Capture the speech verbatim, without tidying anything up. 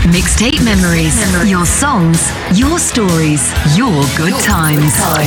Mixtape Memories. Your songs, your stories, your good times.